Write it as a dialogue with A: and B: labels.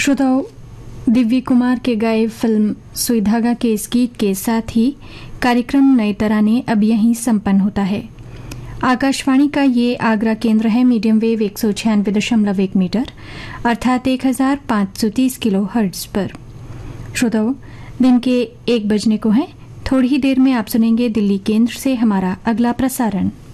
A: श्रोताओं, दिव्य कुमार के गाए फिल्म सुई धागा के इस गीत के साथ ही कार्यक्रम नए तराने अब यहीं संपन्न होता है। आकाशवाणी का ये आगरा केंद्र है मीडियम वेव 196.1 मीटर अर्थात 1530 किलो हर्ट्ज पर। श्रोताओं, दिन के 1 बजने को है। थोड़ी ही देर में आप सुनेंगे दिल्ली केंद्र से हमारा अगला प्रसारण।